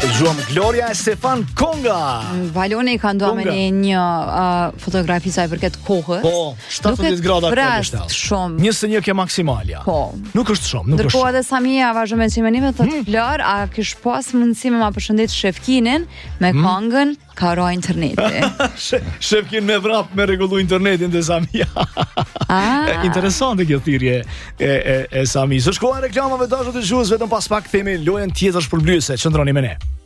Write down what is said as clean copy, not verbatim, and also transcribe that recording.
Dëgjuam Gloria Estefan Konga. Valoni ka nduar me një fotografi sa i përket kohës. Po, 17 grada këtu shumë. 21 ke maksimalja. Po. Nuk është shumë, nuk është. Ndërkohë edhe Samia vazhdon me çmenimet thotë Flor, a kish pas mundësi me ma përshëndet Shefkinin me këngën Karo interneti. Shefkin me vrap me rregullu internetin te Samia. Interesante kjo thirrje e Samis. Është koha e reklamave dashur të dëgjues, vetëm pas pak themi lojën tjetër shpërblyese. Qëndroni me ne.